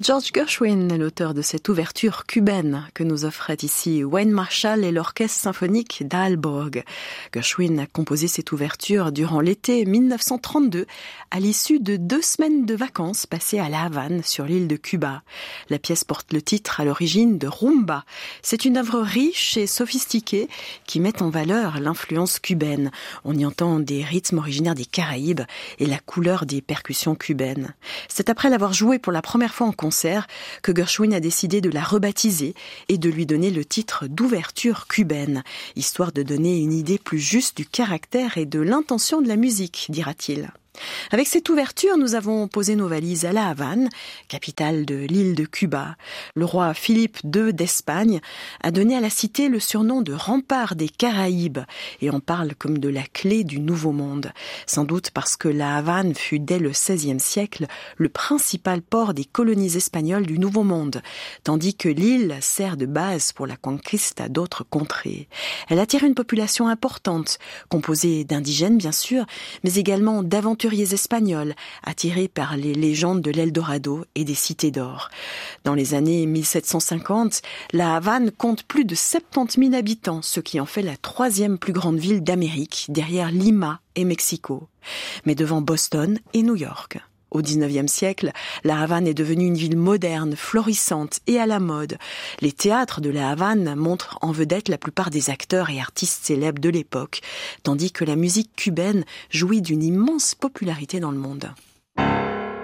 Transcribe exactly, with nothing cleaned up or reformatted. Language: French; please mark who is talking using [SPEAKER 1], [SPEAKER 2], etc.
[SPEAKER 1] George Gershwin est l'auteur de cette ouverture cubaine que nous offrait ici Wayne Marshall et l'orchestre symphonique d'Aalborg. Gershwin a composé cette ouverture durant l'été mille neuf cent trente-deux, à l'issue de deux semaines de vacances passées à La Havane, sur l'île de Cuba. La pièce porte le titre à l'origine de Rumba. C'est une œuvre riche et sophistiquée qui met en valeur l'influence cubaine. On y entend des rythmes originaires des Caraïbes et la couleur des percussions cubaines. C'est après l'avoir jouée pour la première fois en concert que Gershwin a décidé de la rebaptiser et de lui donner le titre d'ouverture cubaine, histoire de donner une idée plus juste du caractère et de l'intention de la musique, dira-t-il. Avec cette ouverture, nous avons posé nos valises à La Havane, capitale de l'île de Cuba. Le roi Philippe deux d'Espagne a donné à la cité le surnom de rempart des Caraïbes, et on parle comme de la clé du Nouveau Monde. Sans doute parce que La Havane fut dès le seizième siècle le principal port des colonies espagnoles du Nouveau Monde, tandis que l'île sert de base pour la conquiste à d'autres contrées. Elle attire une population importante, composée d'indigènes bien sûr, mais également d'aventuriers espagnols, attirés par les légendes de l'Eldorado et des cités d'or. Dans les années mille sept cent cinquante, La Havane compte plus de soixante-dix mille habitants, ce qui en fait la troisième plus grande ville d'Amérique, derrière Lima et Mexico, mais devant Boston et New York. Au dix-neuvième siècle, La Havane est devenue une ville moderne, florissante et à la mode. Les théâtres de La Havane montrent en vedette la plupart des acteurs et artistes célèbres de l'époque, tandis que la musique cubaine jouit d'une immense popularité dans le monde.